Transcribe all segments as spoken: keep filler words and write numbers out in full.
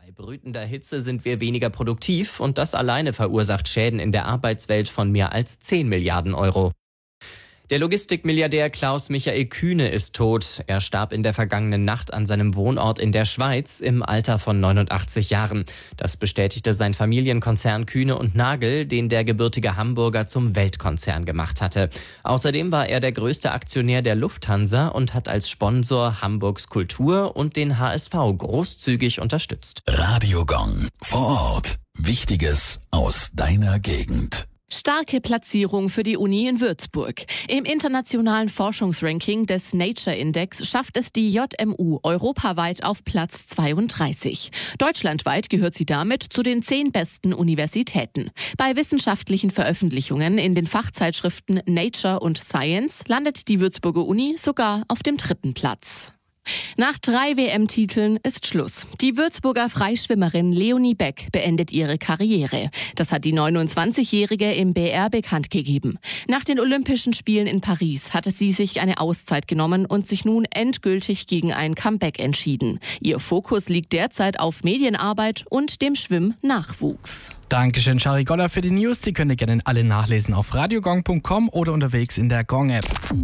Bei brütender Hitze sind wir weniger produktiv und das alleine verursacht Schäden in der Arbeitswelt von mehr als zehn Milliarden Euro. Der Logistikmilliardär Klaus-Michael Kühne ist tot. Er starb in der vergangenen Nacht an seinem Wohnort in der Schweiz im Alter von neunundachtzig Jahren. Das bestätigte sein Familienkonzern Kühne und Nagel, den der gebürtige Hamburger zum Weltkonzern gemacht hatte. Außerdem war er der größte Aktionär der Lufthansa und hat als Sponsor Hamburgs Kultur und den H S V großzügig unterstützt. Radio Gong. Vor Ort. Wichtiges aus deiner Gegend. Starke Platzierung für die Uni in Würzburg. Im internationalen Forschungsranking des Nature Index schafft es die J M U europaweit auf Platz zweiunddreißig. Deutschlandweit gehört sie damit zu den zehn besten Universitäten. Bei wissenschaftlichen Veröffentlichungen in den Fachzeitschriften Nature und Science landet die Würzburger Uni sogar auf dem dritten Platz. Nach drei W M-Titeln ist Schluss. Die Würzburger Freischwimmerin Leonie Beck beendet ihre Karriere. Das hat die neunundzwanzigjährige im B R bekannt gegeben. Nach den Olympischen Spielen in Paris hatte sie sich eine Auszeit genommen und sich nun endgültig gegen ein Comeback entschieden. Ihr Fokus liegt derzeit auf Medienarbeit und dem Schwimmnachwuchs. Dankeschön, Shari Goller, für die News. Die könnt ihr gerne alle nachlesen auf radiogong punkt com oder unterwegs in der Gong-App.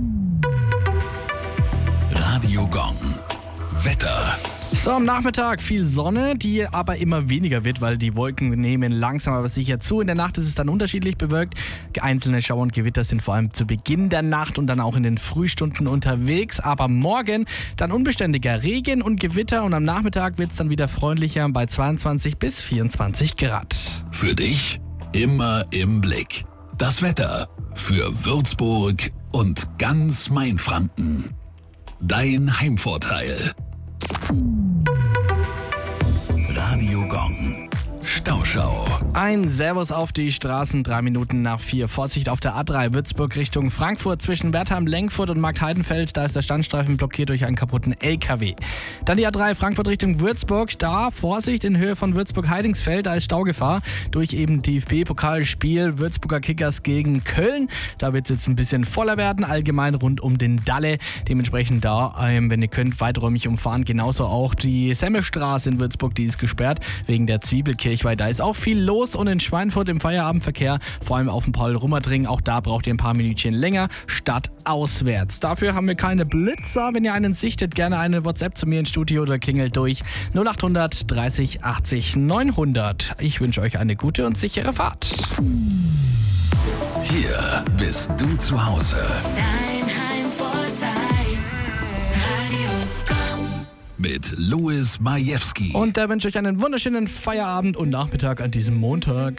Radio Gong. Wetter. So, am Nachmittag viel Sonne, die aber immer weniger wird, weil die Wolken nehmen langsam aber sicher zu. In der Nacht ist es dann unterschiedlich bewölkt. Einzelne Schauer und Gewitter sind vor allem zu Beginn der Nacht und dann auch in den Frühstunden unterwegs. Aber morgen dann unbeständiger Regen und Gewitter und am Nachmittag wird es dann wieder freundlicher bei zweiundzwanzig bis vierundzwanzig Grad. Für dich immer im Blick. Das Wetter für Würzburg und ganz Mainfranken. Dein Heimvorteil. Radio Gong. Stauschau. Ein Servus auf die Straßen, drei Minuten nach vier. Vorsicht auf der A drei Würzburg Richtung Frankfurt zwischen Wertheim, Lenkfurt und Marktheidenfeld. Da ist der Standstreifen blockiert durch einen kaputten L K W. Dann die A drei Frankfurt Richtung Würzburg. Da Vorsicht in Höhe von Würzburg-Heidingsfeld. Da ist Staugefahr durch eben D F B-Pokalspiel Würzburger Kickers gegen Köln. Da wird es jetzt ein bisschen voller werden, allgemein rund um den Dalle. Dementsprechend da, ähm, wenn ihr könnt, weiträumig umfahren. Genauso auch die Semmelstraße in Würzburg, die ist gesperrt wegen der Zwiebelkirche. Weil da ist auch viel los und in Schweinfurt im Feierabendverkehr, vor allem auf dem Paul-Rummerdring, auch da braucht ihr ein paar Minütchen länger, statt auswärts. Dafür haben wir keine Blitzer. Wenn ihr einen sichtet, gerne eine WhatsApp zu mir ins Studio oder klingelt durch null acht hundert dreißig achtzig neunhundert. Ich wünsche euch eine gute und sichere Fahrt. Hier bist du zu Hause. Dein Heimvorteil. Radio Gong. Mit Louis Majewski. Und da wünsche ich euch einen wunderschönen Feierabend und Nachmittag an diesem Montag.